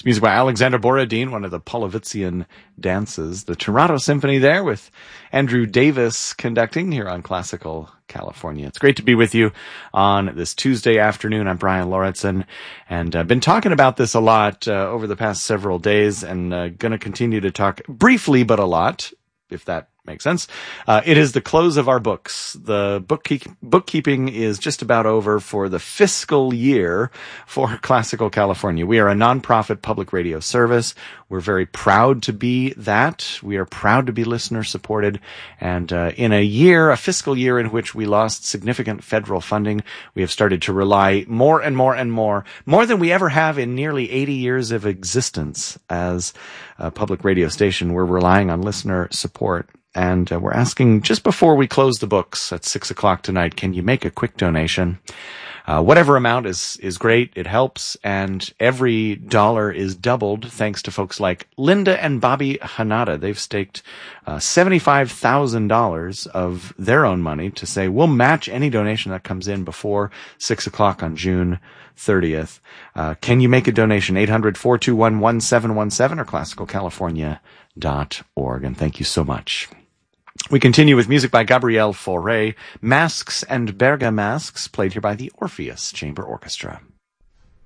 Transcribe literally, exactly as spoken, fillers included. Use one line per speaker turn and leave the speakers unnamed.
It's music by Alexander Borodin, one of the Polovitzian dances. The Toronto Symphony there with Andrew Davis conducting here on Classical California. It's great to be with you on this Tuesday afternoon. I'm Brian Lauritsen, and I've been talking about this a lot uh, over the past several days, and uh, going to continue to talk briefly, but a lot, if that makes sense. Uh, it is the close of our books. The bookkeep- bookkeeping is just about over for the fiscal year for Classical California. We are a nonprofit public radio service. We're very proud to be that. We are proud to be listener supported. And uh, in a year, a fiscal year in which we lost significant federal funding, we have started to rely more and more and more, more than we ever have in nearly eighty years of existence as a public radio station. We're relying on listener support. And uh, we're asking, just before we close the books at six o'clock tonight, can you make a quick donation? Uh, whatever amount is, is great. It helps. And every dollar is doubled thanks to folks like Linda and Bobby Hanada. They've staked uh, seventy-five thousand dollars of their own money to say, we'll match any donation that comes in before six o'clock on June thirtieth. Uh, can you make a donation? eight hundred, four two one, one seven one seven or classical california dot org. And thank you so much. We continue with music by Gabriel Fauré, Masks and Bergamasques, played here by the Orpheus Chamber Orchestra.